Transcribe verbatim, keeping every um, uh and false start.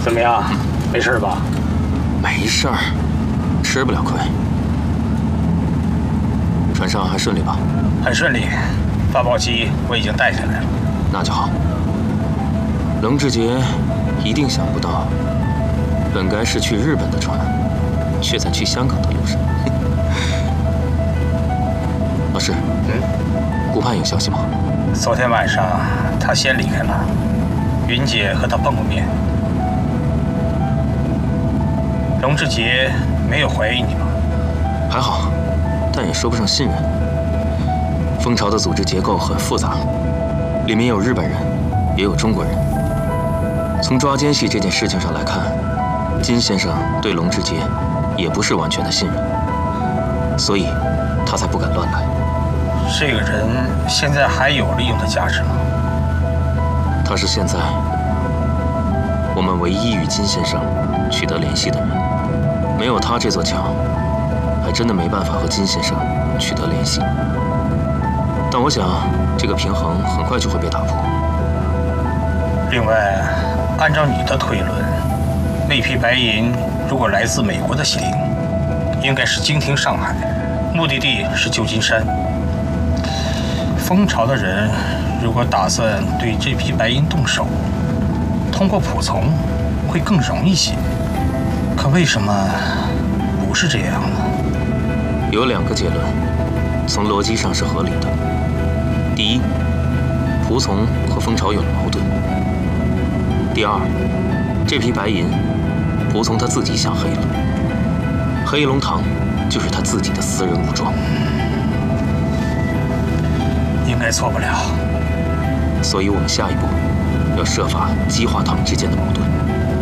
怎么样？没事吧？ 没事儿，吃不了亏。船上还顺利吧？ 很顺利，发报机我已经带下来了。 那就好。冷志杰一定想不到，本该是去日本的船，却在去香港的路上。老师， 嗯， 顾盼有消息吗？ 昨天晚上他先离开了，云姐和他碰过面。龙志杰没有怀疑你吗？ 还好，但也说不上信任。蜂巢的组织结构很复杂，里面有日本人，也有中国人。从抓奸细这件事情上来看，金先生对龙志杰也不是完全的信任，所以他才不敢乱来。 这个人现在还有利用的价值吗？ 他是现在我们唯一与金先生取得联系的人，没有他这座桥，还真的没办法和金先生取得联系。但我想，这个平衡很快就会被打破。 另外，按照你的推论，那批白银如果来自美国的行李，应该是经停上海，目的地是旧金山。蜂巢的人如果打算对这批白银动手，通过仆从会更容易些。可为什么不是这样呢？ 有两个结论，从逻辑上是合理的。第一，仆从和蜂巢有了矛盾。第二，这批白银，仆从他自己想黑了，黑龙堂就是他自己的私人武装， 应该错不了。 所以我们下一步要设法激化他们之间的矛盾。